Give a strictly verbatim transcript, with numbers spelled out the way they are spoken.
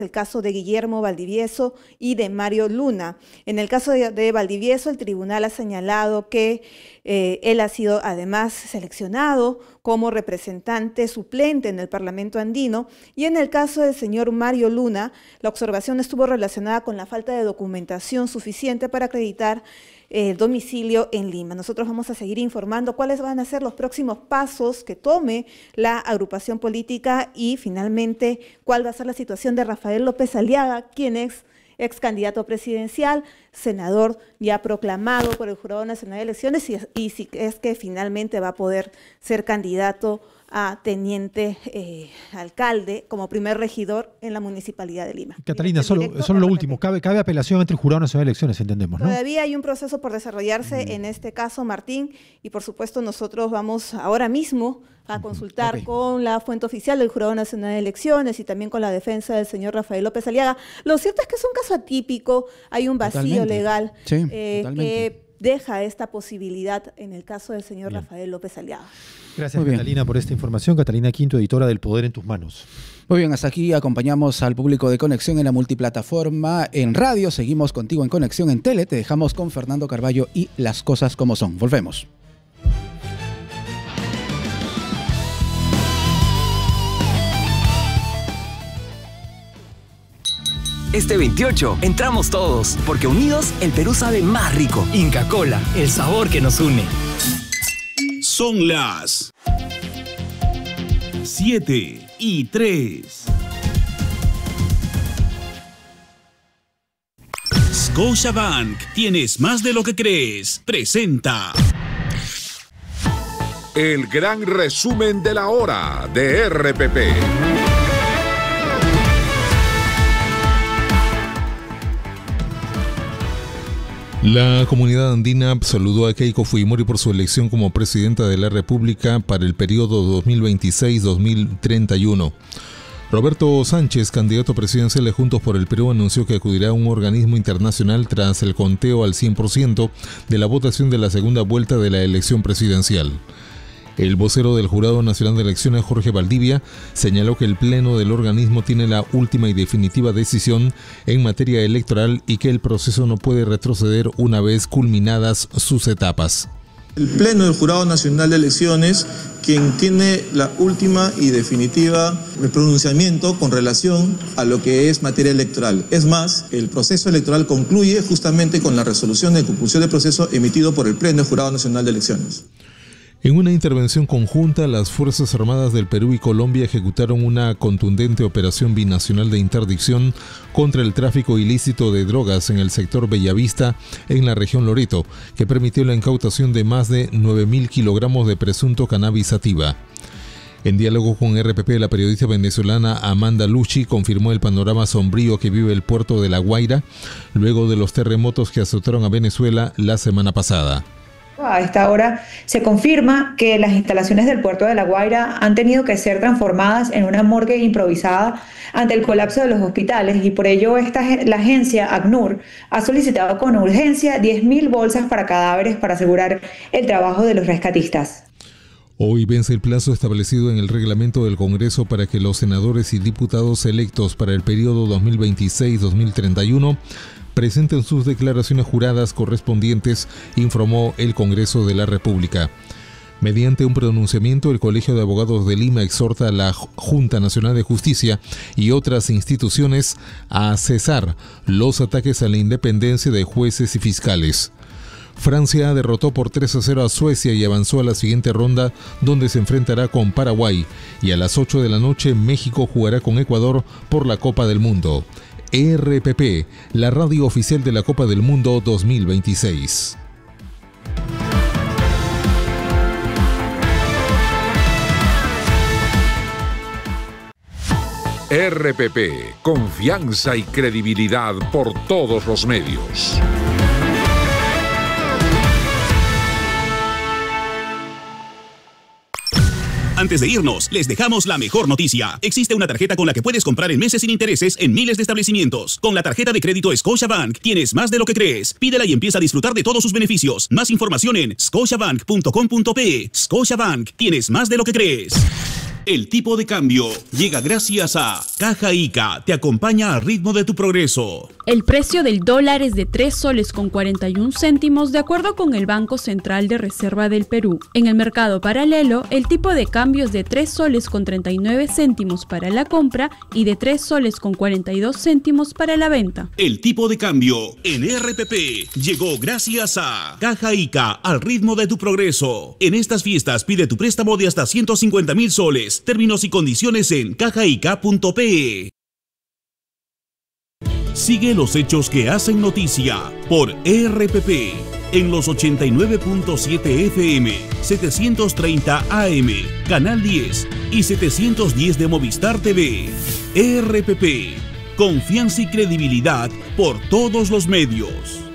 el caso de Guillermo Valdivieso y de Mario Luna. En el caso de, de Valdivieso, el tribunal ha señalado que eh, él ha sido además seleccionado como representante suplente en el Parlamento andino, y en el caso del señor Mario Luna, la observación estuvo relacionada con la falta de documentación suficiente para acreditar el domicilio en Lima. Nosotros vamos a seguir informando cuáles van a ser los próximos pasos que tome la agrupación política y finalmente cuál va a ser la situación de Rafael López Aliaga, quien es ex candidato presidencial, senador ya proclamado por el Jurado Nacional de Elecciones y, y si es que finalmente va a poder ser candidato a teniente eh, alcalde como primer regidor en la Municipalidad de Lima. Catalina, solo, solo lo último, cabe, cabe apelación entre el Jurado Nacional de Elecciones, entendemos, ¿no? Todavía hay un proceso por desarrollarse mm. en este caso, Martín, y por supuesto nosotros vamos ahora mismo a consultar okay. con la fuente oficial del Jurado Nacional de Elecciones y también con la defensa del señor Rafael López Aliaga. Lo cierto es que es un caso atípico, hay un vacío totalmente. legal sí, eh, que deja esta posibilidad en el caso del señor bien. Rafael López Aliaga. Gracias, Catalina, por esta información. Catalina Quinto, editora del Poder en tus Manos. Muy bien, hasta aquí acompañamos al público de Conexión en la multiplataforma en radio. Seguimos contigo en Conexión en Tele. Te dejamos con Fernando Carballo y Las Cosas Como Son. Volvemos. Este veintiocho entramos todos, porque unidos el Perú sabe más rico. Inca Kola, el sabor que nos une. Son las siete y tres. Scotiabank, tienes más de lo que crees. Presenta el gran resumen de la hora de R P P. La comunidad andina saludó a Keiko Fujimori por su elección como presidenta de la República para el periodo dos mil veintiséis a dos mil treinta y uno. Roberto Sánchez, candidato presidencial de Juntos por el Perú, anunció que acudirá a un organismo internacional tras el conteo al cien por ciento de la votación de la segunda vuelta de la elección presidencial. El vocero del Jurado Nacional de Elecciones, Jorge Valdivia, señaló que el Pleno del organismo tiene la última y definitiva decisión en materia electoral y que el proceso no puede retroceder una vez culminadas sus etapas. El Pleno del Jurado Nacional de Elecciones, quien tiene la última y definitiva pronunciamiento con relación a lo que es materia electoral. Es más, el proceso electoral concluye justamente con la resolución de conclusión del proceso emitido por el Pleno del Jurado Nacional de Elecciones. En una intervención conjunta, las Fuerzas Armadas del Perú y Colombia ejecutaron una contundente operación binacional de interdicción contra el tráfico ilícito de drogas en el sector Bellavista, en la región Loreto, que permitió la incautación de más de nueve mil kilogramos de presunto cannabis sativa. En diálogo con R P P, la periodista venezolana Amanda Lucci confirmó el panorama sombrío que vive el puerto de La Guaira luego de los terremotos que azotaron a Venezuela la semana pasada. A esta hora se confirma que las instalaciones del puerto de La Guaira han tenido que ser transformadas en una morgue improvisada ante el colapso de los hospitales y por ello esta, la agencia ACNUR ha solicitado con urgencia diez mil bolsas para cadáveres para asegurar el trabajo de los rescatistas. Hoy vence el plazo establecido en el reglamento del Congreso para que los senadores y diputados electos para el periodo dos mil veintiséis a dos mil treinta y uno presenten sus declaraciones juradas correspondientes, informó el Congreso de la República. Mediante un pronunciamiento, el Colegio de Abogados de Lima exhorta a la Junta Nacional de Justicia y otras instituciones a cesar los ataques a la independencia de jueces y fiscales. Francia derrotó por tres a cero a Suecia y avanzó a la siguiente ronda, donde se enfrentará con Paraguay. Y a las ocho de la noche, México jugará con Ecuador por la Copa del Mundo. R P P, la radio oficial de la Copa del Mundo dos mil veintiséis. R P P, confianza y credibilidad por todos los medios. Antes de irnos, les dejamos la mejor noticia. Existe una tarjeta con la que puedes comprar en meses sin intereses en miles de establecimientos. Con la tarjeta de crédito Scotiabank tienes más de lo que crees. Pídela y empieza a disfrutar de todos sus beneficios. Más información en scotiabank punto com punto pe. Scotiabank, tienes más de lo que crees. El tipo de cambio llega gracias a Caja Ica, te acompaña al ritmo de tu progreso. El precio del dólar es de tres soles con cuarenta y un céntimos de acuerdo con el Banco Central de Reserva del Perú. En el mercado paralelo, el tipo de cambio es de tres soles con treinta y nueve céntimos para la compra y de tres soles con cuarenta y dos céntimos para la venta. El tipo de cambio en R P P llegó gracias a Caja Ica, al ritmo de tu progreso. En estas fiestas pide tu préstamo de hasta ciento cincuenta mil soles. Términos y condiciones en cajaica punto pe. Sigue los hechos que hacen noticia por R P P en los ochenta y nueve punto siete F M, setecientos treinta A M, Canal diez y setecientos diez de Movistar T V. R P P, confianza y credibilidad por todos los medios.